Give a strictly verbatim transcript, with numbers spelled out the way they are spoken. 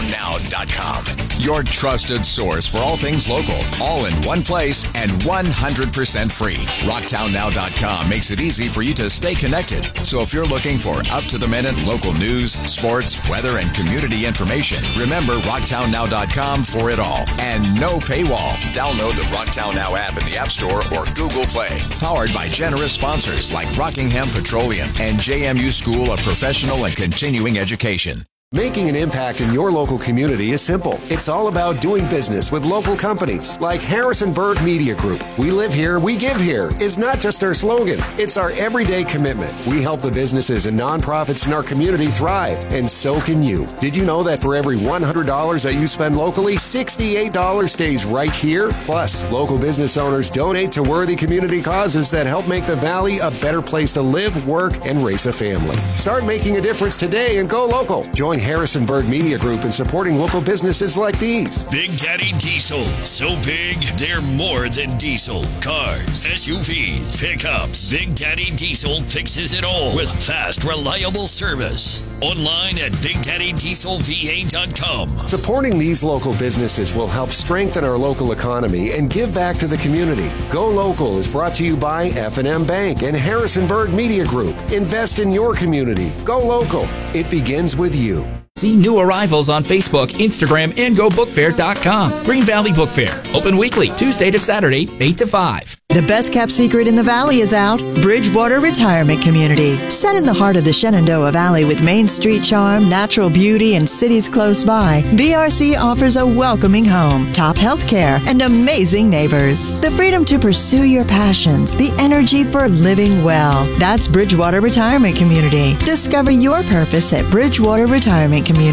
now dot com. Your trusted source for all things local, all in one place and one hundred percent free. rocktown now dot com makes it easy for you to stay connected. So if you're looking for up-to-the-minute local news, sports, weather, and community information, remember rocktown now dot com for it all. And no paywall. Download the Rocktown Now app in the App Store or Google Play. Powered by generous sponsors like Rockingham Petroleum and J M U School of Professional and Continuing Education. Making an impact in your local community is simple. It's all about doing business with local companies like Harrison Bird Media Group. We live here, we give here is not just our slogan. It's our everyday commitment. We help the businesses and nonprofits in our community thrive, and so can you. Did you know that for every one hundred dollars that you spend locally, sixty-eight dollars stays right here? Plus, local business owners donate to worthy community causes that help make the Valley a better place to live, work, and raise a family. Start making a difference today and go local. Join Harrison Bird Media Group in supporting local businesses like these. Big Daddy Diesel. So big, they're more than diesel. Cars, S U Vs, pickups. Big Daddy Diesel fixes it all with fast, reliable service. Online at big daddy diesel v a dot com. Supporting these local businesses will help strengthen our local economy and give back to the community. Go Local is brought to you by F and M Bank and Harrison Bird Media Group. Invest in your community. Go local. It begins with you. See new arrivals on Facebook, Instagram, and go book fair dot com. Green Valley Book Fair. Open weekly, Tuesday to Saturday, eight to five. The best kept secret in the Valley is out. Bridgewater Retirement Community. Set in the heart of the Shenandoah Valley with Main Street charm, natural beauty, and cities close by, B R C offers a welcoming home, top health care, and amazing neighbors. The freedom to pursue your passions, the energy for living well. That's Bridgewater Retirement Community. Discover your purpose at Bridgewater Retirement Community.